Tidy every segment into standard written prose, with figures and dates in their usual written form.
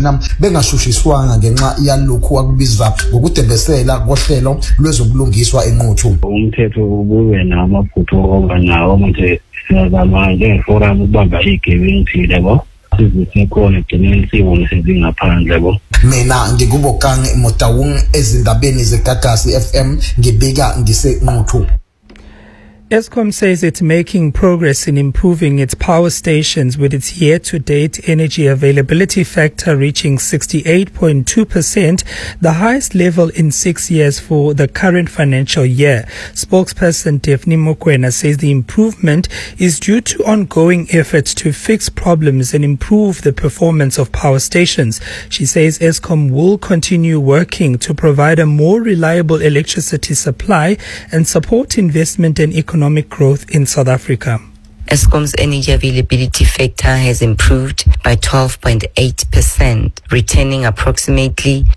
bagcina bengashushiswanga ngenxa yalokhu akubizwa ngokudembesela kohlelo lwezobulungiswa enquthu. Umthetho ubuywe namaphutho oba nawo umuntu manje forum ubamba igebengu lebo sizisekhona egcineni sibone sezingaphandle bo. Mina ngikubokang Motawung ezindabeni zeGagasi FM ngibika ngisenquthu. Eskom says it's making progress in improving its power stations with its year-to-date energy availability factor reaching 68.2%, the highest level in 6 years for the current financial year. Spokesperson Daphne Mokoena says the improvement is due to ongoing efforts to fix problems and improve the performance of power stations. She says Eskom will continue working to provide a more reliable electricity supply and support investment and economic growth in South Africa. Eskom's energy availability factor has improved by 12.8%, returning approximately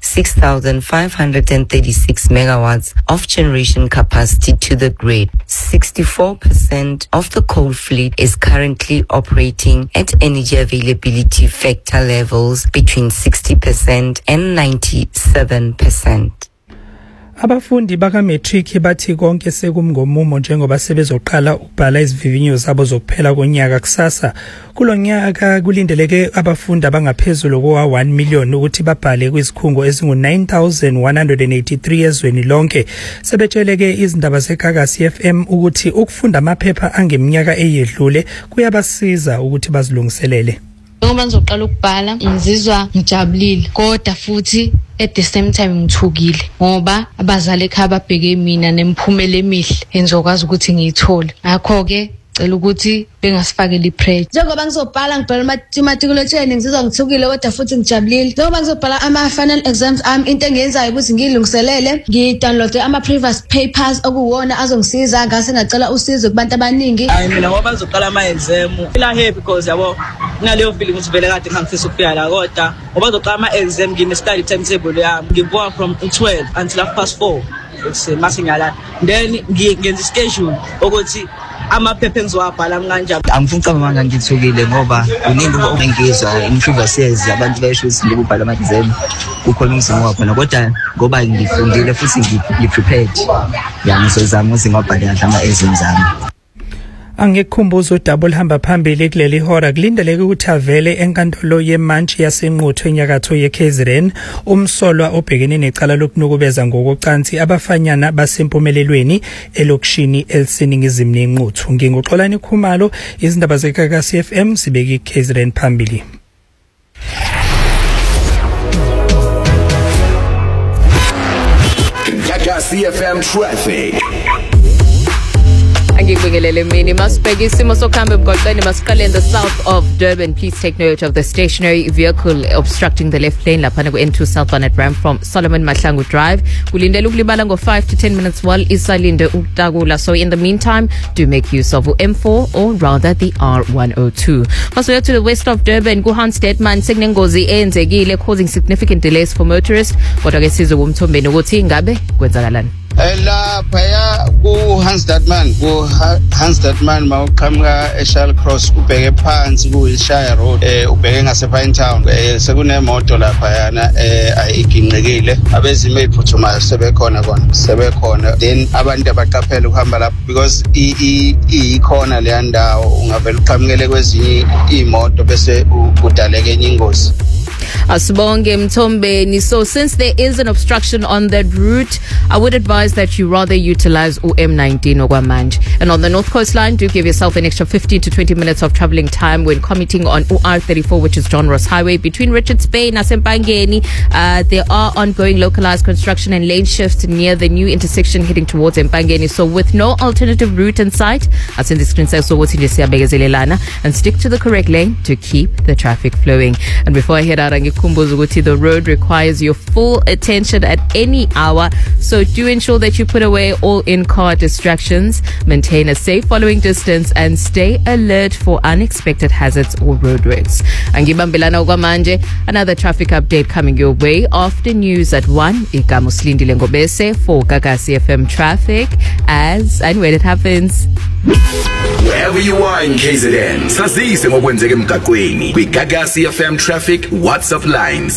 6,536 megawatts of generation capacity to the grid. 64% of the coal fleet is currently operating at energy availability factor levels between 60% and 97%. Abafundi baka matric bathi konke sekumngomumo njengoba sebezoqala ukubhala izivivinyo zabo zokuphela konyaka kusasa. Kulonyaka kulindeleke abafundi abangaphezulu kwa 1 million ukuthi babhale kwizikhungo ezingu 9183 ezweni lonke. Sebetsheleke izindaba zeGagasi FM ukuthi ukufunda amaphepha angeminyaka eyedlule kuyabasiza ukuthi bazilungiselele. Ngoba ngizoqala ukubhala ngizizwa ngijabulile kodwa futhi at the same time ngithukile ngoba abazali ekhaya babheke mina nemphumela emihle engizokwazi ukuthi ngiyithole. Ngakho ke cela ukuthi bengasifakeli pressure. Njengoba ngizobhala ngibhala matriculation ngizizwa ngithukile kodwa futhi ngijabulile. Njengoba ngizobhala ama final exams into engiyenzayo ukuthi ngilungiselele ngidownload ama previous papers okuwona azongisiza ngase ngacela usizo kubantu abaningi. Mina ngoba ngizoqala ama exam feel happy because yabo ngaleyo feeling ukuthi vele kade ngangifisa ukufika la kodwa ngoba ngizoqala ama exam ngine study timetable yami ngivuka from 12 until 4:30 it's masingala then ngenza schedule ukuthi amaphepha engizowabhala kanjani. Angifuni ucabanga ngithukile ngoba uningi obengizwa improve abantu bayisho ukuthi ngibubhala ama exam kukhona umzimo wakhona kodwa ngoba ngifundile futhi ngiprepared ngizozama ukuthi ngibhale ama exams zami. Angekukhumbuza uDouble hamba phambili kuleli hora kulindeleke ukuthi avele enkantolo yemantshi yasenquthu enyakatho yeKZN umsolwa obhekene necala lokunukubeza ngokocansi abafanyana basempumelelweni elokishini eliseningizimu nenquthu. Nginguxolani Khumalo, izindaba zeGagasi FM sibeke iKZN phambili. Gagasi FM traffic. Angikubingelele mini masibheka isimo sokuhamba emgwaqeni masiqale in the south of Durban. Please take note of the stationary vehicle obstructing the left lane lapha ku N2 southbound at ramp from Solomon Mahlangu Drive. Kulindele ukulibala ngo 5 to 10 minutes while isalinde ukutakula. So in the meantime, do make use of M4 or rather the R102. Also to the west of Durban, Hans Detman sekunengozi eyenzekile causing significant delays for motorists. Kodwa ke sizokumthombeni ukuthi ngabe kwenzakalani. La phaya ku Hans Datman mawuqhamuka eShall Cross ubheke phansi ku Wilshire Road ubheke ngase Pine Town sekunemoto lapha yana ayiginqekile abezimo eziphuthumayo sebekhona then abantu abaqaphela ukuhamba lapho because ikhona le ndawo ungavela uqhamukele kwezinye imoto bese udaleke enye ingozi. Asibonge Mthombeni. So since there is an obstruction on that route, I would advise that you rather utilize M19 okwamanje. And on the North Coast line, do give yourself an extra 15 to 20 minutes of traveling time when commuting on R34, which is John Ross Highway between Richards Bay and Asempangeni. There are ongoing localized construction and lane shifts near the new intersection heading towards Empangeni. So with no alternative route in sight, and stick to the correct lane to keep the traffic flowing. And before I head out, the road requires your full attention at any hour, so do ensure that you put away all in-car distractions, maintain a safe following distance, and stay alert for unexpected hazards or roadworks. Angibambelana okwamanje, another traffic update coming your way after news at 1. Igama Silindile Ngobese for Gagasi FM traffic as and when it happens. Wherever you are in KZN, sazise ngokwenzeka emgaqweni. Kwi Gagasi FM traffic WhatsApp lines